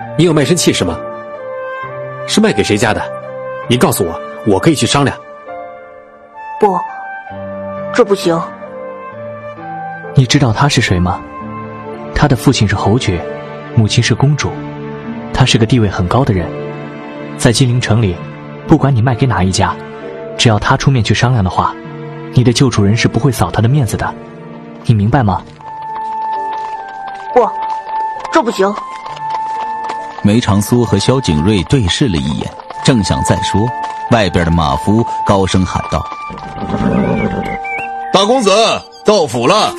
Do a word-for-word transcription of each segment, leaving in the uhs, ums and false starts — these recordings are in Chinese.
你有卖身契是吗？是卖给谁家的？你告诉我，我可以去商量。 不，这不行。 你知道他是谁吗？他的父亲是侯爵，母亲是公主，他是个地位很高的人。在金陵城里，不管你卖给哪一家，只要他出面去商量的话，你的旧主人是不会扫他的面子的，你明白吗？ 不，这不行。 梅长苏和萧景睿对视了一眼，正想再说，外边的马夫高声喊道： 大公子到府了。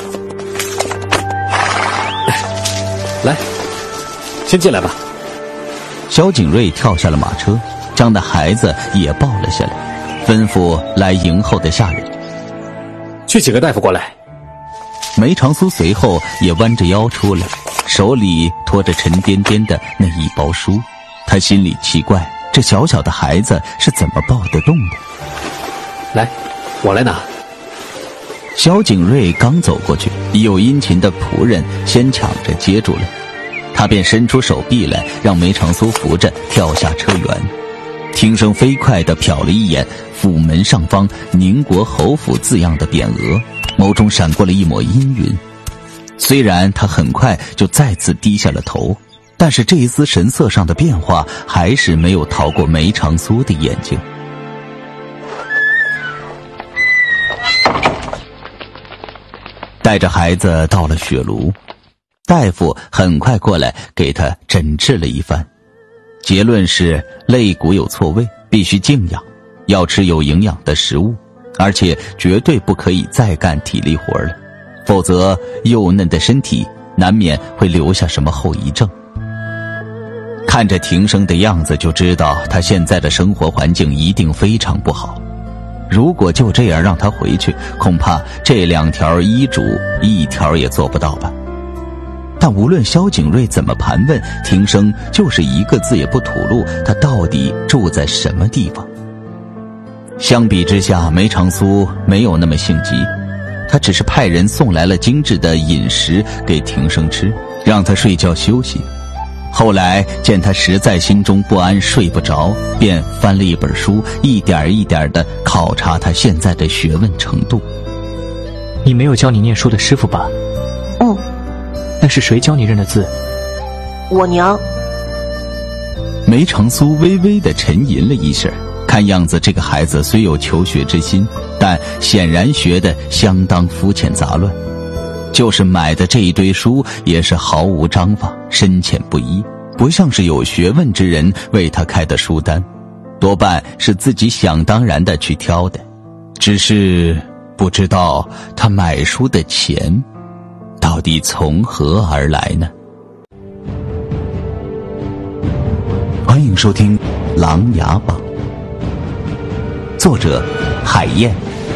来，先进来吧。 萧景睿跳下了马车，将那孩子也抱了下来，吩咐来迎候的下人去请个大夫过来。 梅长苏随后也弯着腰出来，手里托着沉甸甸的那一包书。他心里奇怪，这小小的孩子是怎么抱得动的。 来，我来拿。 萧景睿刚走过去，有殷勤的仆人先抢着接住了，他便伸出手臂来，让梅长苏扶着跳下车辕。听声飞快地瞟了一眼府门上方宁国侯府字样的匾额，眸中闪过了一抹阴云。虽然他很快就再次低下了头，但是这一丝神色上的变化还是没有逃过梅长苏的眼睛。带着孩子到了血炉，大夫很快过来给他诊治了一番，结论是肋骨有错位，必须静养，要吃有营养的食物，而且绝对不可以再干体力活了，否则幼嫩的身体难免会留下什么后遗症。看着庭生的样子就知道他现在的生活环境一定非常不好，如果就这样让他回去，恐怕这两条医嘱一条也做不到吧。但无论萧景睿怎么盘问，庭生就是一个字也不吐露他到底住在什么地方。相比之下，梅长苏没有那么性急，他只是派人送来了精致的饮食给庭生吃，让他睡觉休息。后来见他实在心中不安，睡不着，便翻了一本书，一点一点地考察他现在的学问程度。 你没有教你念书的师傅吧？ 嗯。 那是谁教你认的字？ 我娘。 梅长苏微微地沉吟了一声，看样子这个孩子虽有求学之心，但显然学得相当肤浅杂乱。就是买的这一堆书也是毫无章法，深浅不一，不像是有学问之人为他开的书单，多半是自己想当然的去挑的。只是不知道他买书的钱到底从何而来呢？欢迎收听《琅琊榜》，作者海燕。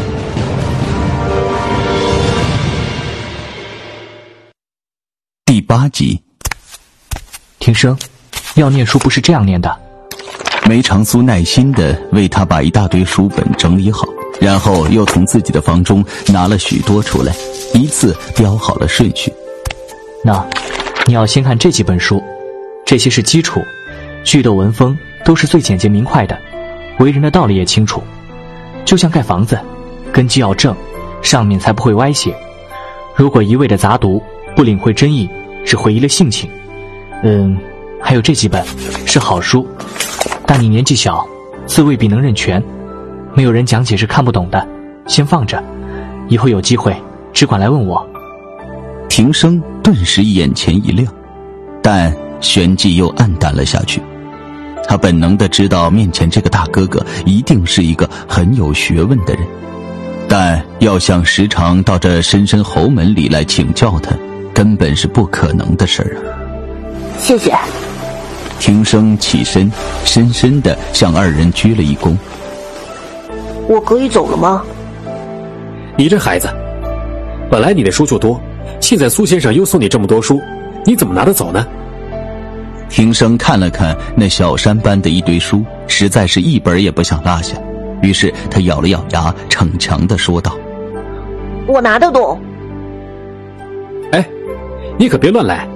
第八集。 庭生，要念书不是这样念的。 梅长苏耐心地为他把一大堆书本整理好，然后又从自己的房中拿了许多出来，依次标好了顺序。 那你要先看这几本书，这些是基础，句读文风都是最简洁明快的，为人的道理也清楚。就像盖房子，根基要正，上面才不会歪斜。如果一味的杂读，不领会真意，只回忆了性情。嗯，还有这几本是好书，但你年纪小，字未必能认全，没有人讲解是看不懂的，先放着，以后有机会只管来问我。 庭生顿时眼前一亮，但旋即又暗淡了下去。他本能地知道面前这个大哥哥一定是一个很有学问的人，但要想时常到这深深侯门里来请教他，根本是不可能的事儿啊。 谢谢。 庭生起身，深深地向二人鞠了一躬。 我可以走了吗？ 你这孩子，本来你的书就多，现在苏先生又送你这么多书，你怎么拿得走呢？ 庭生看了看那小山般的一堆书，实在是一本也不想落下，于是他咬了咬牙，逞强地说道： 我拿得动。 哎，你可别乱来，